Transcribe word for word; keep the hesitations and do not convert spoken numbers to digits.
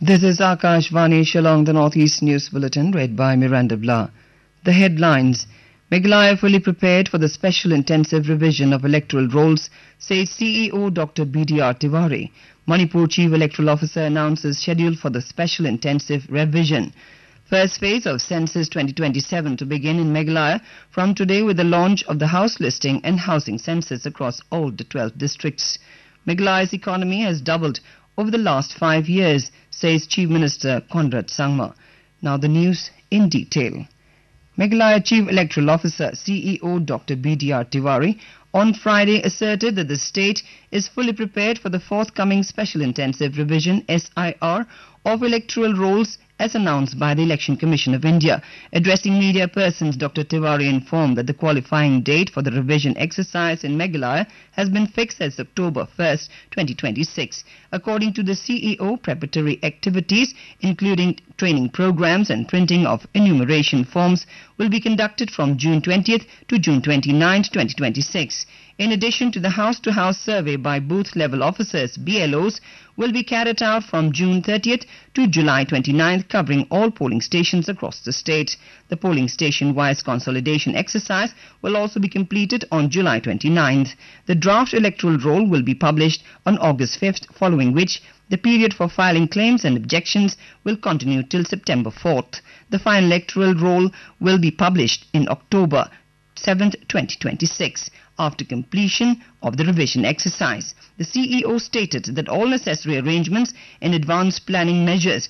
This is Akashvani Shillong, the Northeast News Bulletin, read by Miranda Blah. The headlines. Meghalaya fully prepared for the special intensive revision of electoral rolls, says C E O Doctor B D R Tiwari. Manipur Chief Electoral Officer announces schedule for the special intensive revision. First phase of Census twenty twenty-seven to begin in Meghalaya from today with the launch of the house listing and housing census across all the twelve districts. Meghalaya's economy has doubled over the last five years, says Chief Minister Conrad Sangma. Now the news in detail. Meghalaya Chief Electoral Officer C E O Doctor B D R Tiwari on Friday asserted that the state is fully prepared for the forthcoming Special Intensive Revision S I R of electoral rolls as announced by the Election Commission of India. Addressing media persons, Doctor Tiwari informed that the qualifying date for the revision exercise in Meghalaya has been fixed as October first, twenty twenty-six. According to the C E O, preparatory activities, including training programs and printing of enumeration forms, will be conducted from June twentieth to June twenty-ninth, twenty twenty-six. In addition to the house-to-house survey by booth-level officers, B L Os, will be carried out from June thirtieth to July twenty-ninth, covering all polling stations across the state. The polling station-wise consolidation exercise will also be completed on July twenty-ninth. The draft electoral roll will be published on August fifth, following which the period for filing claims and objections will continue till September fourth. The final electoral roll will be published in October seventh, twenty twenty-six. After completion of the revision exercise, the C E O stated that all necessary arrangements and advanced planning measures